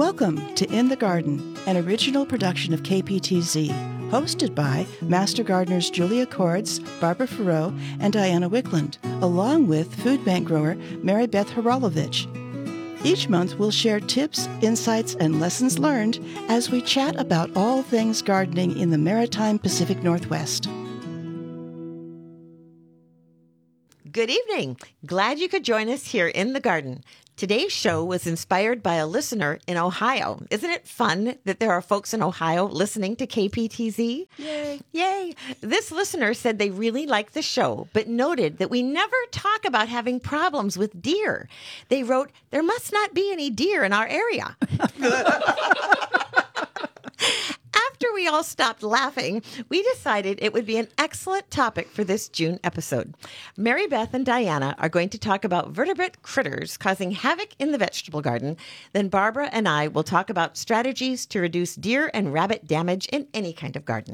Welcome to In the Garden, an original production of KPTZ, hosted by Master Gardeners Julia Cords, Barbara Farreau, and Diana Wickland, along with food bank grower Mary Beth Haralovich. Each month we'll share tips, insights, and lessons learned as we chat about all things gardening in the Maritime Pacific Northwest. Good evening. Glad you could join us here in the garden. Today's show was inspired by a listener in Ohio. Isn't it fun that there are folks in Ohio listening to KPTZ? Yay! Yay! This listener said they really liked the show, but noted that we never talk about having problems with deer. They wrote, "There must not be any deer in our area." After we all stopped laughing, we decided it would be an excellent topic for this June episode. Mary Beth and Diana are going to talk about vertebrate critters causing havoc in the vegetable garden. Then Barbara and I will talk about strategies to reduce deer and rabbit damage in any kind of garden.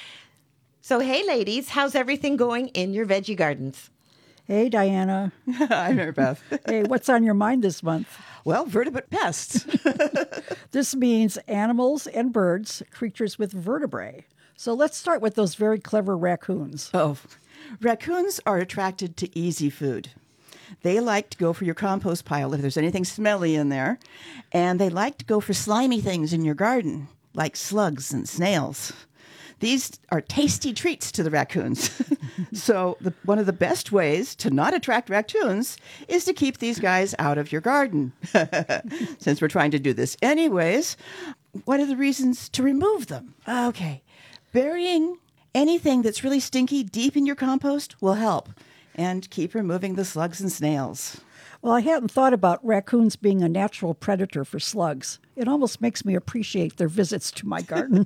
So, hey ladies, how's everything going in your veggie gardens? Hey, Diana. Hi, Mary Beth. Hey, what's on your mind this month? Well, vertebrate pests. This means animals and birds, creatures with vertebrae. So let's start with those very clever raccoons. Oh, raccoons are attracted to easy food. They like to go for your compost pile if there's anything smelly in there, and they like to go for slimy things in your garden, like slugs and snails. These are tasty treats to the raccoons. So one of the best ways to not attract raccoons is to keep these guys out of your garden. Since we're trying to do this anyways, what are the reasons to remove them? Okay, burying anything that's really stinky deep in your compost will help, and keep removing the slugs and snails. Well, I hadn't thought about raccoons being a natural predator for slugs. It almost makes me appreciate their visits to my garden.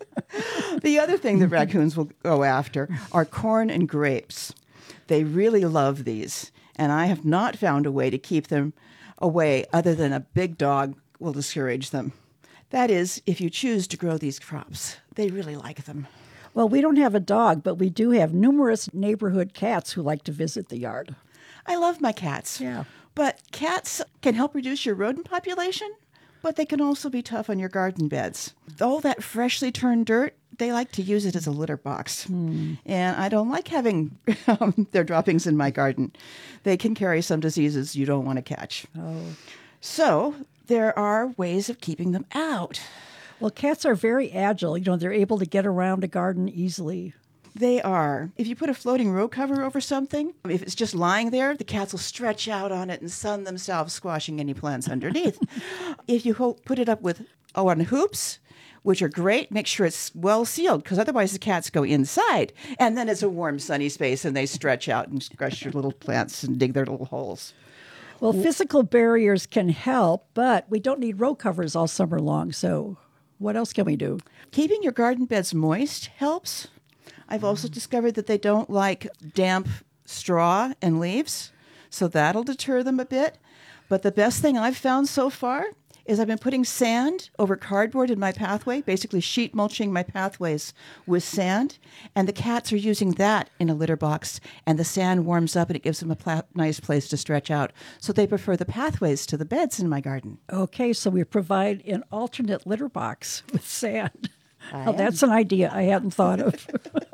The other thing that raccoons will go after are corn and grapes. They really love these, and I have not found a way to keep them away other than a big dog will discourage them. That is, if you choose to grow these crops. They really like them. Well, we don't have a dog, but we do have numerous neighborhood cats who like to visit the yard. I love my cats. Yeah. But cats can help reduce your rodent population, but they can also be tough on your garden beds. All that freshly turned dirt, they like to use it as a litter box. And I don't like having their droppings in my garden. They can carry some diseases you don't want to catch. Oh. So there are ways of keeping them out. Well, cats are very agile. They're able to get around a garden easily. They are. If you put a floating row cover over something, if it's just lying there, the cats will stretch out on it and sun themselves, squashing any plants underneath. If you put it up on hoops, which are great, make sure it's well sealed, because otherwise the cats go inside. And then it's a warm, sunny space, and they stretch out and crush your little plants and dig their little holes. Well, physical barriers can help, but we don't need row covers all summer long. So what else can we do? Keeping your garden beds moist helps. I've also discovered that they don't like damp straw and leaves, so that'll deter them a bit. But the best thing I've found so far is I've been putting sand over cardboard in my pathway, basically sheet mulching my pathways with sand, and the cats are using that in a litter box, and the sand warms up and it gives them a nice place to stretch out. So they prefer the pathways to the beds in my garden. Okay, so we provide an alternate litter box with sand. Oh, that's an idea I hadn't thought of.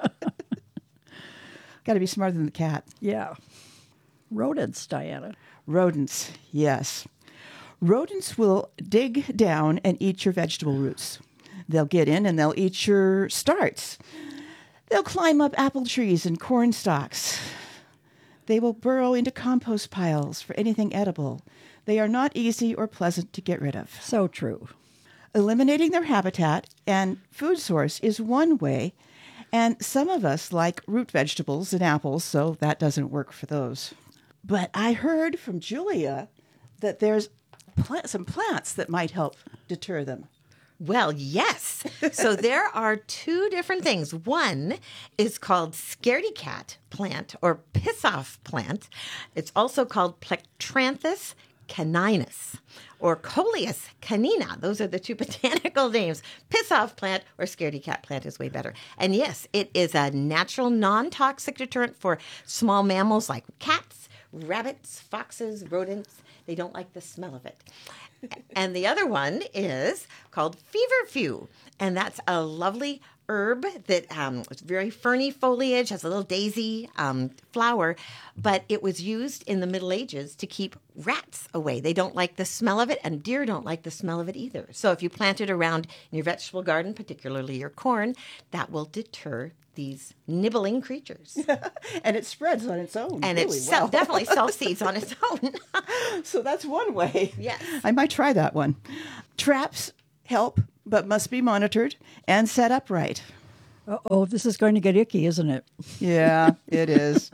Got to be smarter than the cat. Yeah. Rodents, Diana. Rodents, yes. Rodents will dig down and eat your vegetable roots. They'll get in and they'll eat your starts. They'll climb up apple trees and corn stalks. They will burrow into compost piles for anything edible. They are not easy or pleasant to get rid of. So true. Eliminating their habitat and food source is one way, and some of us like root vegetables and apples, so that doesn't work for those. But I heard from Julia that there's some plants that might help deter them. Well, yes. So there are two different things. One is called scaredy cat plant or piss-off plant. It's also called Plectranthus caninus or Coleus canina. Those are the two botanical names. Piss-off plant or scaredy cat plant is way better. And yes, it is a natural non-toxic deterrent for small mammals like cats, rabbits, foxes, rodents. They don't like the smell of it. And the other one is called feverfew, and that's a lovely herb that it's very ferny foliage, has a little daisy flower, but it was used in the Middle Ages to keep rats away. They don't like the smell of it, and deer don't like the smell of it either. So if you plant it around in your vegetable garden, particularly your corn, that will deter these nibbling creatures. And it spreads on its own. And really it well. definitely self-seeds on its own. So that's one way. Yes. I might try that one. Traps help, but must be monitored and set up right. Uh-oh, this is going to get icky, isn't it? Yeah, it is.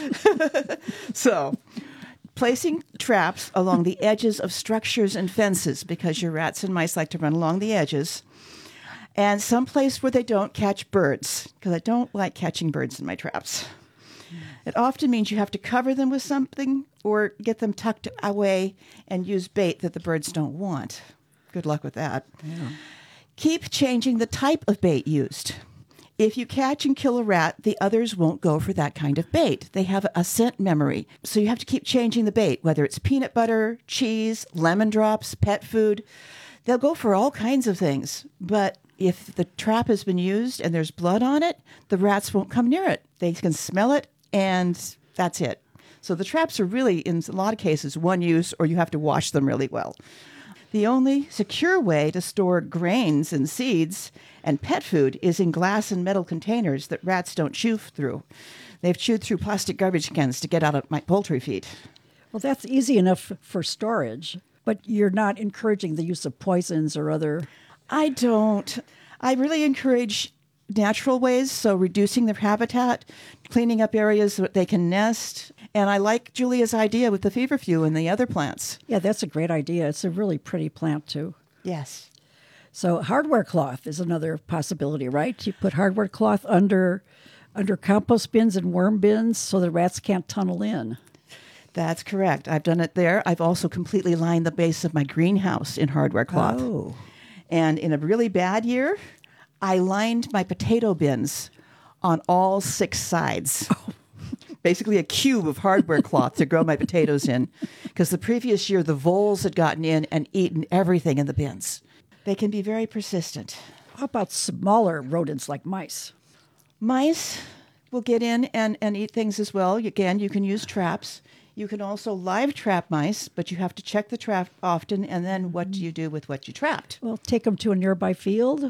So, placing traps along the edges of structures and fences, because your rats and mice like to run along the edges, and someplace where they don't catch birds, because I don't like catching birds in my traps. It often means you have to cover them with something or get them tucked away and use bait that the birds don't want. Good luck with that. Yeah. Keep changing the type of bait used. If you catch and kill a rat, the others won't go for that kind of bait. They have a scent memory. So you have to keep changing the bait, whether it's peanut butter, cheese, lemon drops, pet food. They'll go for all kinds of things. But if the trap has been used and there's blood on it, the rats won't come near it. They can smell it, and that's it. So the traps are really, in a lot of cases, one use, or you have to wash them really well. The only secure way to store grains and seeds and pet food is in glass and metal containers that rats don't chew through. They've chewed through plastic garbage cans to get out of my poultry feed. Well, that's easy enough for storage, but you're not encouraging the use of poisons or other... I don't. I really encourage natural ways, so reducing their habitat, cleaning up areas so that they can nest. And I like Julia's idea with the feverfew and the other plants. Yeah, that's a great idea. It's a really pretty plant, too. Yes. So hardware cloth is another possibility, right? You put hardware cloth under compost bins and worm bins so the rats can't tunnel in. That's correct. I've done it there. I've also completely lined the base of my greenhouse in hardware cloth. Oh. And in a really bad year, I lined my potato bins on all 6 sides. Basically a cube of hardware cloth to grow my potatoes in, because the previous year the voles had gotten in and eaten everything in the bins. They can be very persistent. How about smaller rodents like mice? Mice will get in and eat things as well. Again, you can use traps. You can also live trap mice, but you have to check the trap often, and then what do you do with what you trapped? Well, take them to a nearby field.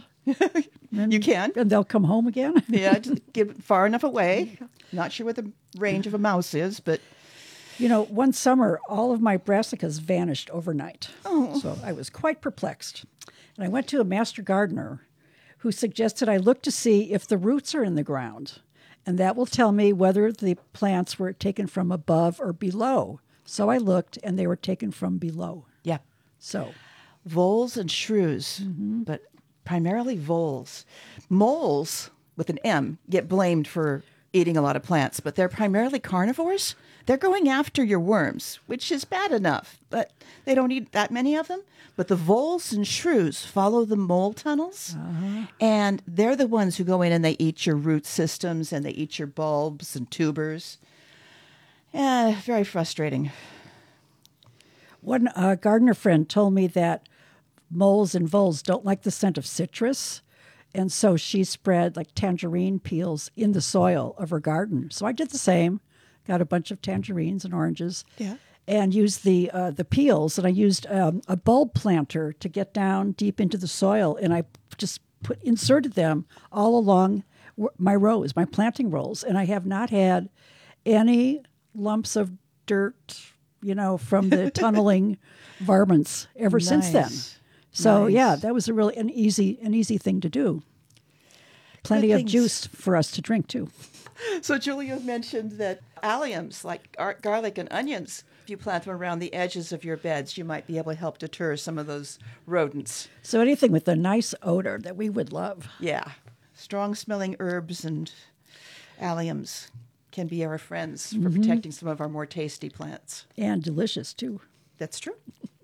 You can. And they'll come home again. Yeah, just give it far enough away. Not sure what the range of a mouse is, but... You know, one summer, all of my brassicas vanished overnight. Oh. So I was quite perplexed. And I went to a master gardener who suggested I look to see if the roots are in the ground. And that will tell me whether the plants were taken from above or below. So I looked, and they were taken from below. Yeah. So Voles and shrews, but primarily voles. Moles, with an M, get blamed for eating a lot of plants, but they're primarily carnivores. They're going after your worms, which is bad enough, but they don't eat that many of them. But the voles and shrews follow the mole tunnels, and they're the ones who go in and they eat your root systems and they eat your bulbs and tubers. Very frustrating. one gardener friend told me that moles and voles don't like the scent of citrus. And so she spread like tangerine peels in the soil of her garden. So I did the same. Got a bunch of tangerines and oranges. Yeah. And used the peels. And I used a bulb planter to get down deep into the soil. And I just inserted them all along my rows, my planting rows. And I have not had any lumps of dirt, from the tunneling varmints ever since then. So Nice. yeah, that was an easy thing to do. Plenty Good of things. juice for us to drink too. So Julia mentioned that alliums, like garlic and onions, if you plant them around the edges of your beds, you might be able to help deter some of those rodents. So anything with a nice odor that we would love. Yeah. Strong-smelling herbs and alliums can be our friends for protecting some of our more tasty plants. And delicious too. That's true.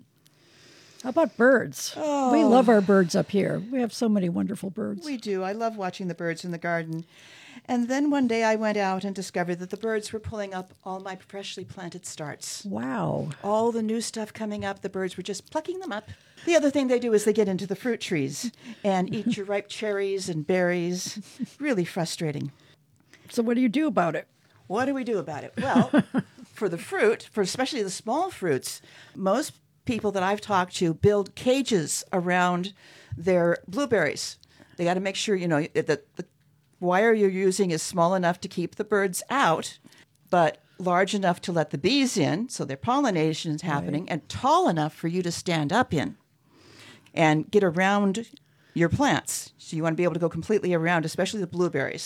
How about birds? We love our birds up here. We have so many wonderful birds. We do. I love watching the birds in the garden. And then one day I went out and discovered that the birds were pulling up all my freshly planted starts. Wow. All the new stuff coming up, the birds were just plucking them up. The other thing they do is they get into the fruit trees and eat your ripe cherries and berries. Really frustrating. So what do you do about it? What do we do about it? Well, for the fruit, for especially the small fruits, most people that I've talked to build cages around their blueberries. They got to make sure, that the wire you're using is small enough to keep the birds out, but large enough to let the bees in, so their pollination is happening, and tall enough for you to stand up in and get around your plants. So you want to be able to go completely around, especially the blueberries.